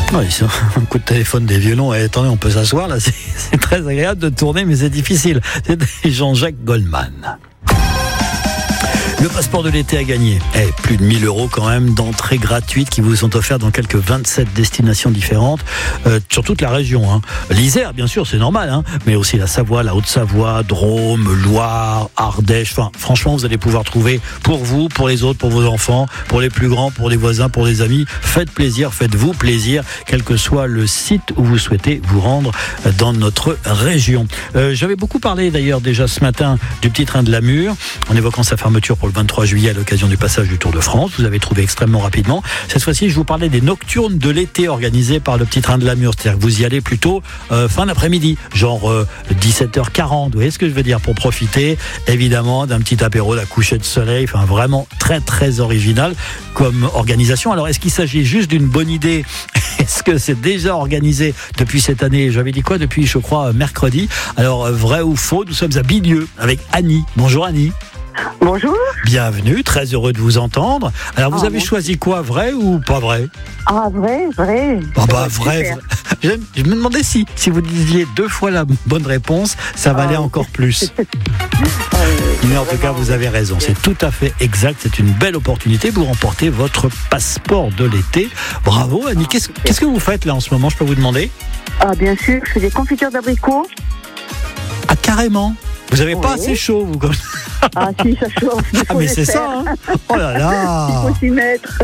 Oui, un coup de téléphone, des violons. Et attendez, on peut s'asseoir là. C'est très agréable de tourner, mais c'est difficile. C'est Jean-Jacques Goldman. Le passeport de l'été à gagner. Plus de 1 000 € quand même d'entrées gratuites qui vous sont offertes dans quelques 27 destinations différentes sur toute la région. Hein. L'Isère, bien sûr, c'est normal, hein, mais aussi la Savoie, la Haute-Savoie, Drôme, Loire, Ardèche. Enfin, franchement, vous allez pouvoir trouver pour vous, pour les autres, pour vos enfants, pour les plus grands, pour les voisins, pour les amis. Faites plaisir, faites-vous plaisir, quel que soit le site où vous souhaitez vous rendre dans notre région. J'avais beaucoup parlé d'ailleurs déjà ce matin du petit train de la Mure, en évoquant sa fermeture pour le 23 juillet à l'occasion du passage du Tour de France. Vous avez trouvé extrêmement rapidement. Cette fois-ci, je vous parlais des nocturnes de l'été organisées par le petit train de la Mure. C'est-à-dire que vous y allez plutôt fin d'après-midi, genre 17h40. Vous voyez ce que je veux dire, pour profiter évidemment d'un petit apéro, d'un coucher de soleil. Enfin, vraiment très très original comme organisation. Alors, est-ce qu'il s'agit juste d'une bonne idée? Est-ce que c'est déjà organisé depuis cette année? J'avais dit quoi depuis, je crois, mercredi. Alors, vrai ou faux, nous sommes à Bilieu avec Annie. Bonjour Annie. Bonjour. Bienvenue, très heureux de vous entendre. Alors vous avez choisi quoi, vrai ou pas vrai? Ah, vrai. Ah bah vrai. Je me demandais si vous disiez 2 fois la bonne réponse, ça valait encore plus. Mais en tout cas, vous avez raison, c'est tout à fait exact, c'est une belle opportunité. Vous remportez votre passeport de l'été. Bravo Annie. Qu'est-ce que vous faites là en ce moment, je peux vous demander? Ah, bien sûr, je fais des confitures d'abricots. Ah, carrément. Vous n'avez pas assez chaud, vous. Ah si, ça chauffe. Ah mais c'est ça, hein. Oh là là. Il faut s'y mettre.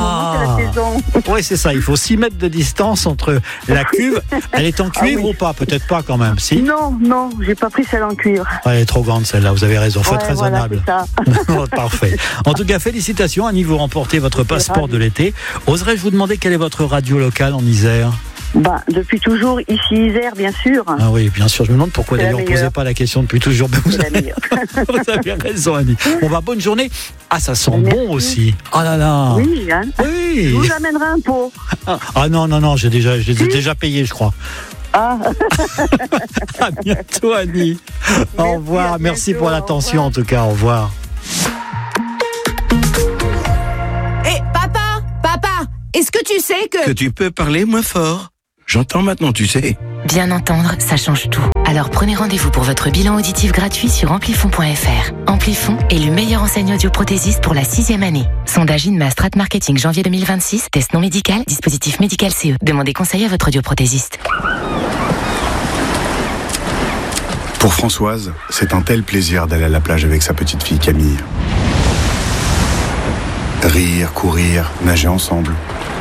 Wow. Oui, c'est ça, il faut 6 mètres de distance entre la cuve. Elle est en cuivre ou pas? Peut-être pas quand même, si? Non, j'ai pas pris celle en cuivre. Elle est trop grande celle-là, vous avez raison, faut être raisonnable. Voilà, c'est ça. Parfait. En tout cas, félicitations Annie, vous remportez votre passeport de l'été. Oserais-je vous demander quelle est votre radio locale en Isère? Depuis toujours, ici Isère, bien sûr. Ah oui, bien sûr. Je me demande pourquoi d'ailleurs on ne posait pas la question depuis toujours. Vous avez raison, Annie. Bonne journée. Ah, ça sent bon aussi. Ah là là. Oui, hein. Oui. Je vous amènerai un pot. Ah non, j'ai déjà payé, je crois. Ah. À bientôt, Annie. Au revoir. Merci pour l'attention, en tout cas. Au revoir. Papa, est-ce que tu sais que tu peux parler moins fort? J'entends maintenant, tu sais. Bien entendre, ça change tout. Alors prenez rendez-vous pour votre bilan auditif gratuit sur Amplifon.fr. Amplifon est le meilleur enseigne audioprothésiste pour la 6e année. Sondage INMA Strat Marketing janvier 2026. Test non médical, dispositif médical CE. Demandez conseil à votre audioprothésiste. Pour Françoise, c'est un tel plaisir d'aller à la plage avec sa petite fille Camille. Rire, courir, nager ensemble.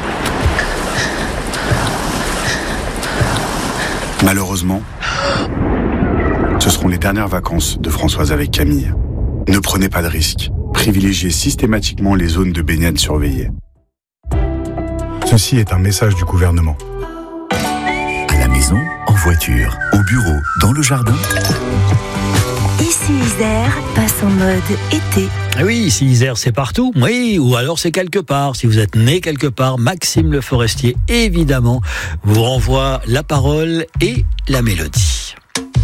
Malheureusement, ce seront les dernières vacances de Françoise avec Camille. Ne prenez pas de risques. Privilégiez systématiquement les zones de baignade surveillées. Ceci est un message du gouvernement. À la maison, en voiture, au bureau, dans le jardin. Ici Isère passe en mode été. Oui, ici Isère, c'est partout. Oui, ou alors c'est quelque part. Si vous êtes né quelque part, Maxime Le Forestier, évidemment, vous renvoie la parole et la mélodie.